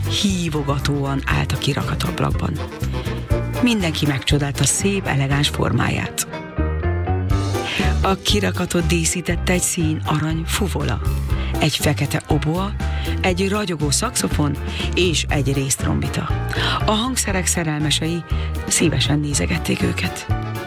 hívogatóan állt a kirakatablakban. Mindenki megcsodálta szép, elegáns formáját. A kirakatot díszítette egy szín arany fuvola, egy fekete oboa, egy ragyogó szaxofon és egy résztrombita. A hangszerek szerelmesei szívesen nézegették őket.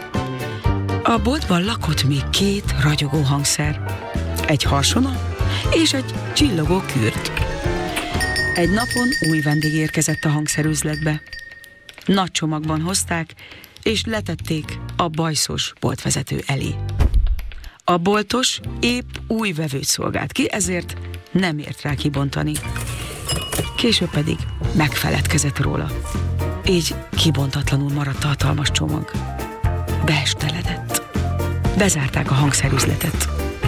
A boltban lakott még 2 ragyogó hangszer, egy harsona és egy csillogó kürt. Egy napon új vendég érkezett a hangszerüzletbe. Nagy csomagban hozták, és letették a bajszos boltvezető elé. A boltos épp új vevőt szolgált ki, ezért nem ért rá kibontani. Később pedig megfeledkezett róla. Így kibontatlanul maradt a hatalmas csomag. Beesteledett. Bezárták a hangszerüzletet.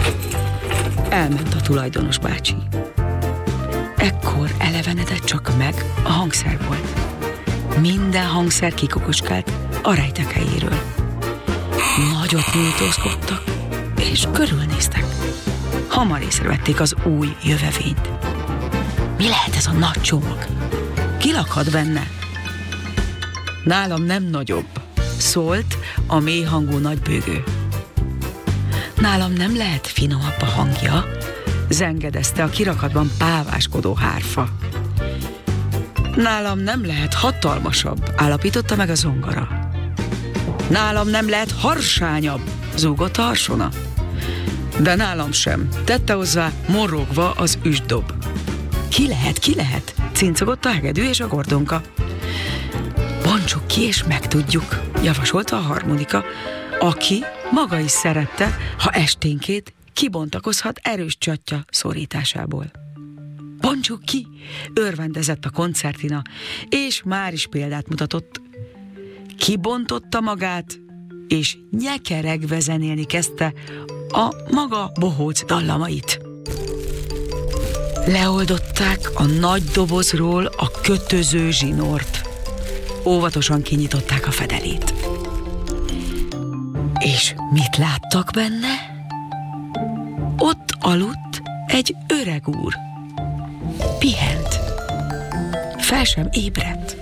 Elment a tulajdonos bácsi. Ekkor elevenedett csak meg a hangszerbolt. Minden hangszer kikokoskált a rejtek helyéről. Nagyot nyújtózkodtak, és körülnéztek. Hamar észrevették az új jövevényt. Mi lehet ez a nagy csomag? Ki lakhat benne? Nálam nem nagyobb, szólt a mélyhangú nagybőgő. Nálam nem lehet finomabb a hangja, zengedezte a kirakatban páváskodó hárfa. Nálam nem lehet hatalmasabb, állapította meg a zongora. Nálam nem lehet harsányabb, zúgott a harsona. De nálam sem, tette hozzá morogva az üstdob. Ki lehet, cincogott a hegedű és a gordonka. Bontsuk ki és megtudjuk, javasolta a harmonika, aki maga is szerette, ha esténként kibontakozhat erős csatja szorításából. Bontsuk ki, örvendezett a koncertina, és már is példát mutatott. Kibontotta magát, és nyekeregve zenélni kezdte a maga bohóc dallamait. Leoldották a nagy dobozról a kötöző zsinort. Óvatosan kinyitották a fedelét. És mit láttak benne? Ott aludt egy öreg úr. Pihent. Fel sem ébredt.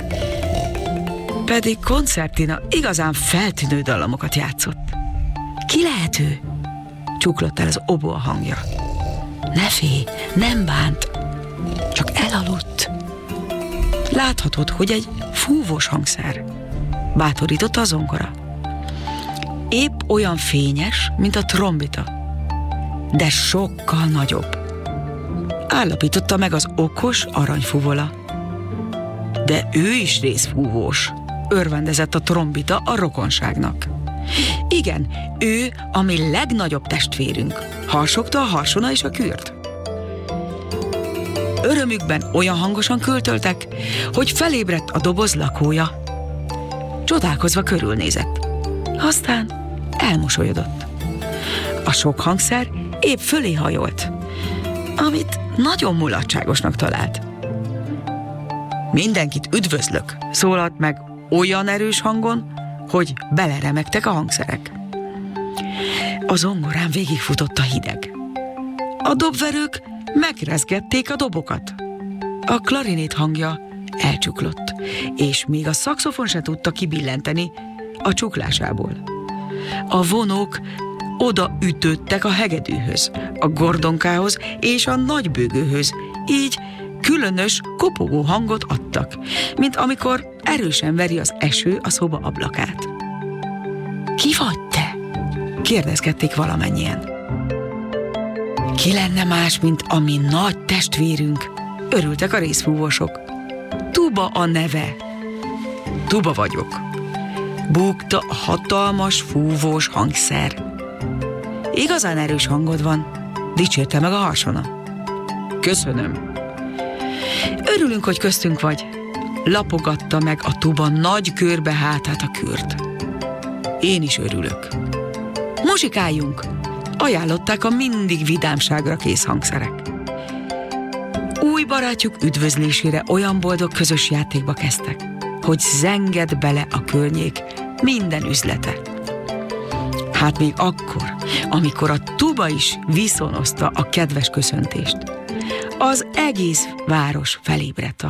Pedig koncertina igazán feltűnő dallamokat játszott. Ki lehet ő? Csuklott el az oboa hangja. Ne félj, nem bánt, csak elaludt. Láthatod, hogy egy fúvós hangszer, bátorította a zongora. Épp olyan fényes, mint a trombita, de sokkal nagyobb. Állapította meg az okos aranyfuvola. De ő is részfúvós, örvendezett a trombita a rokonságnak. Igen, ő a mi legnagyobb testvérünk, harsogta a harsona és a kürt. Örömükben olyan hangosan költöltek, hogy felébredt a doboz lakója. Csodálkozva körülnézett. Aztán elmosolyodott. A sok hangszer épp fölé hajolt, amit nagyon mulatságosnak talált. Mindenkit üdvözlök, szólalt meg olyan erős hangon, hogy beleremegtek a hangszerek. A zongorán végigfutott a hideg. A dobverők megrezgették a dobokat. A klarinét hangja elcsuklott, és még a szaxofon se tudta kibillenteni a csuklásából. A vonók odaütöttek a hegedűhöz, a gordonkához és a nagybőgőhöz, így különös, kopogó hangot adtak, mint amikor erősen veri az eső a szoba ablakát. Ki vagy te? Kérdezgették valamennyien. Ki lenne más, mint a mi nagy testvérünk? Örültek a részfúvósok. Tuba a neve. Tuba vagyok. Búgta a hatalmas fúvós hangszer. Igazán erős hangod van, dicsérte meg a harsona. Köszönöm. Örülünk, hogy köztünk vagy. Lapogatta meg a tuba nagy körbe hátát a kürt. Én is örülök. Muzsikáljunk! Ajánlották a mindig vidámságra kész hangszerek. Új barátjuk üdvözlésére olyan boldog közös játékba kezdtek, hogy zenged bele a környék minden üzlete. Hát még akkor, amikor a tuba is viszonozta a kedves köszöntést, az egész város felébredt a